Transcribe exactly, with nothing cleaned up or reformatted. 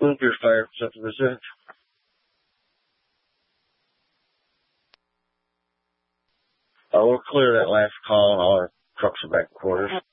Move your fire for Central Reserve. Uh, we'll clear that last call and all our trucks are back in quarters.